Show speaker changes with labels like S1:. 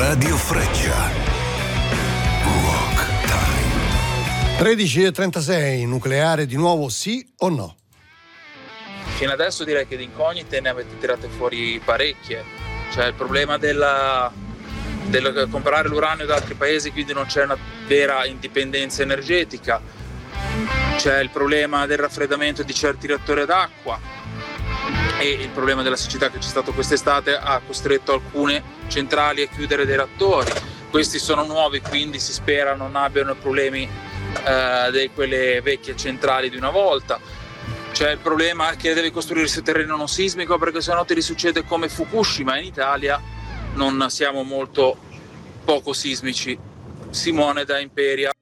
S1: Radio Freccia. Rock Time.
S2: 13:36, nucleare di nuovo, sì o no?
S3: Fino adesso direi che di incognite ne avete tirate fuori parecchie. C'è il problema del comprare l'uranio da altri paesi, quindi non c'è una vera indipendenza energetica. C'è il problema del raffreddamento di certi reattori ad acqua e il problema della siccità che c'è stato quest'estate ha costretto alcune centrali a chiudere dei reattori. Questi sono nuovi, quindi si spera non abbiano problemi di quelle vecchie centrali di una volta. C'è il problema che deve costruirsi su terreno non sismico, perché se no ti risuccede come Fukushima. In Italia non siamo molto poco sismici. Simone da Imperia.